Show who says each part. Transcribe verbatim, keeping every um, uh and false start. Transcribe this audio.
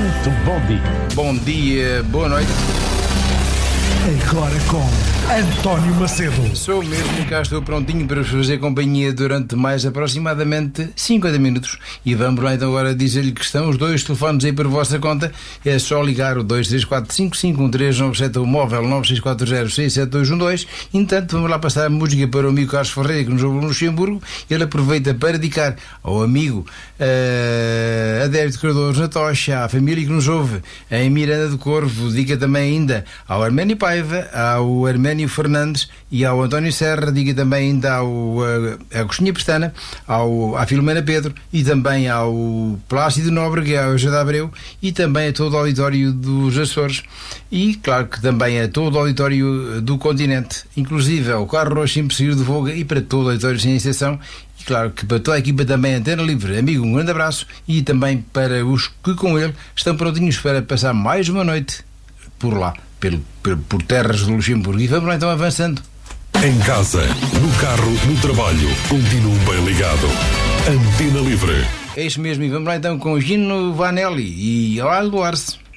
Speaker 1: Muito bom dia.
Speaker 2: Bom dia, boa noite.
Speaker 1: Agora com António Macedo.
Speaker 2: Sou mesmo, cá estou prontinho para vos fazer companhia durante mais aproximadamente cinquenta minutos. E vamos lá então agora dizer-lhe que estão os dois telefones aí por vossa conta. É só ligar o dois três quatro cinco cinco um três nove sete, o móvel nove seis quatro zero seis sete dois um dois. Entanto, vamos lá passar a música para o amigo Carlos Ferreira, que nos ouve no Luxemburgo. Ele aproveita para dedicar ao amigo uh, Adébito Cardoso na Tocha, à família que nos ouve em Miranda do Corvo. Diga também ainda ao Arménio Paiva, ao Arménio Fernandes e ao António Serra. Diga também ainda ao uh, Agostinho Pestana, ao, à Filomena Pedro e também ao Plácido Nóbrega, ao José de Abreu e também a todo o auditório dos Açores e, claro, que também a todo o auditório do continente, inclusive ao Carro Roxo Impossível de Voga e para todo o auditório sem exceção. E claro que para toda a equipa também Antena Livre. Amigo, um grande abraço e também para os que com ele estão prontinhos para passar mais uma noite por lá, pelo, pelo, por terras do Luxemburgo. E vamos lá então avançando.
Speaker 3: Em casa, no carro, no trabalho, continue bem ligado. Antena Livre.
Speaker 2: É isso mesmo, e vamos lá então com Gino Vanelli e Aldo Arce.